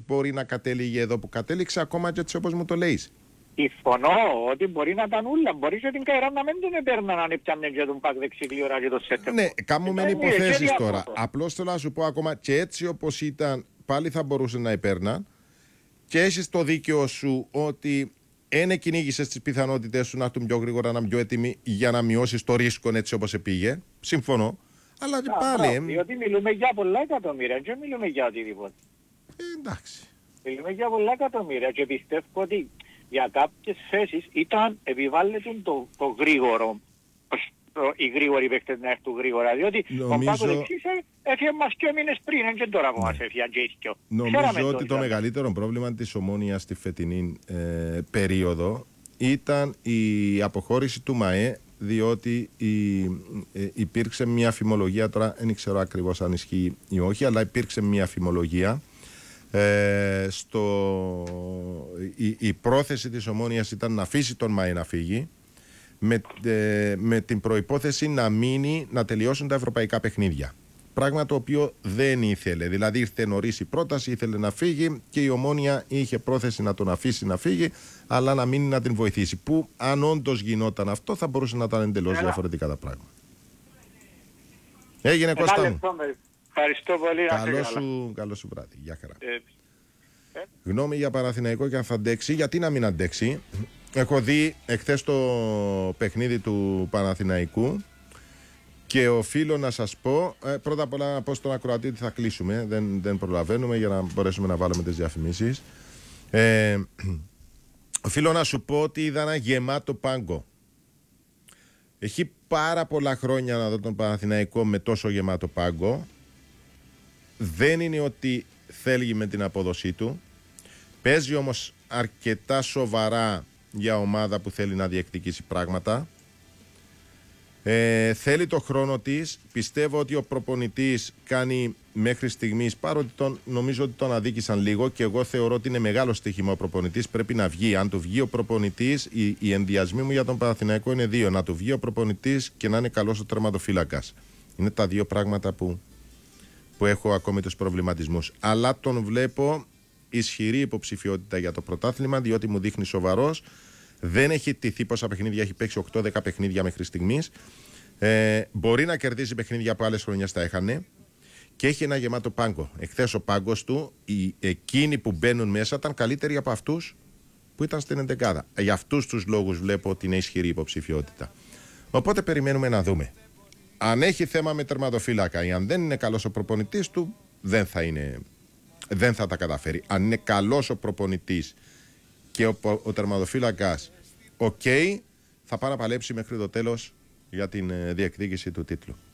μπορεί να κατέληγε εδώ που κατέληξε, ακόμα και έτσι όπως μου το λέει. Συμφωνώ ότι μπορεί να ήταν ούλα. Μπορεί και την Καϊράν να μην τον έπαιρναν αν έπιανε και τον Πακ δεξί ώρα και το σέτερ. Ναι, κάνουμε υποθέσεις τώρα. Απλώς θέλω να σου πω ακόμα και έτσι όπως ήταν, πάλι θα μπορούσε να έπαιρναν. Και έχεις το δίκαιο σου ότι δεν κυνήγησες τις πιθανότητες σου να έρθουν πιο γρήγορα, να είναι πιο έτοιμοι για να μειώσεις το ρίσκο έτσι όπως πήγε. Συμφωνώ. Αλλά και πάλι. Διότι μιλούμε για πολλά εκατομμύρια, δεν μιλούμε για οτιδήποτε. Εντάξει. Μιλούμε για πολλά εκατομμύρια και πιστεύω ότι για κάποιες θέσεις επιβάλλεται το γρήγορο. Οι γρήγοροι παίκτες να έρθουν γρήγορα, διότι ο Πάκος εξής έφυγε μας και μήνες πριν, και τώρα που μας έφυγε και νομίζω ότι το μεγαλύτερο πρόβλημα της Ομόνοιας στη φετινή περίοδο ήταν η αποχώρηση του ΜΑΕ, διότι υπήρξε μια φημολογία, τώρα δεν ξέρω ακριβώς αν ισχύει ή όχι, αλλά υπήρξε μια φημολογία. Η πρόθεση της Ομόνοιας ήταν να αφήσει τον ΜΑΕ να φύγει, με την προϋπόθεση να μείνει, να τελειώσουν τα ευρωπαϊκά παιχνίδια. Πράγμα το οποίο δεν ήθελε. Δηλαδή ήρθε νωρίς η πρόταση, ήθελε να φύγει και η Ομόνια είχε πρόθεση να τον αφήσει να φύγει, αλλά να μείνει να την βοηθήσει. Που αν όντως γινόταν αυτό, θα μπορούσε να ήταν εντελώς διαφορετικά τα πράγματα. Έγινε, Κώστα μου. Ευχαριστώ πολύ. Καλό σου βράδυ. Γεια χαρά. Γνώμη για Παναθηναϊκό και αν θα αντέξει, γιατί να μην αντέξει. Έχω δει εχθές το παιχνίδι του Παναθηναϊκού και οφείλω να σας πω, πρώτα απ' όλα να πω στον ακροατή ότι θα κλείσουμε, δεν προλαβαίνουμε για να μπορέσουμε να βάλουμε τις διαφημίσεις. Οφείλω να σου πω ότι είδα ένα γεμάτο πάγκο. Έχει πάρα πολλά χρόνια να δω τον Παναθηναϊκό με τόσο γεμάτο πάγκο. Δεν είναι ότι θέλει με την απόδοσή του. Παίζει όμως αρκετά σοβαρά για ομάδα που θέλει να διεκδικήσει πράγματα. Θέλει το χρόνο της. Πιστεύω ότι ο προπονητής κάνει μέχρι στιγμής, παρότι νομίζω ότι τον αδίκησαν λίγο και εγώ θεωρώ ότι είναι μεγάλο στοίχημα ο προπονητής. Πρέπει να βγει. Αν του βγει ο προπονητής, οι ενδιασμοί μου για τον Παναθηναϊκό είναι δύο. Να του βγει ο προπονητής και να είναι καλός ο τερματοφύλακας. Είναι τα δύο πράγματα που έχω ακόμη τους προβληματισμούς. Αλλά τον βλέπω ισχυρή υποψηφιότητα για το πρωτάθλημα, διότι μου δείχνει σοβαρός. Δεν έχει τηθεί πόσα παιχνίδια έχει παίξει, 8-10 παιχνίδια μέχρι στιγμής. Μπορεί να κερδίσει παιχνίδια που άλλες χρονιές τα έχανε. Και έχει ένα γεμάτο πάγκο. Εχθές ο πάγκος του, εκείνοι που μπαίνουν μέσα ήταν καλύτεροι από αυτούς που ήταν στην εντεκάδα. Για αυτούς τους λόγους βλέπω ότι είναι ισχυρή υποψηφιότητα. Οπότε περιμένουμε να δούμε. Αν έχει θέμα με τερματοφύλακα ή αν δεν είναι καλός ο προπονητής του, δεν θα τα καταφέρει. Αν είναι καλός ο προπονητής και ο τερματοφύλακας θα πάει να παλέψει μέχρι το τέλος για την διεκδίκηση του τίτλου.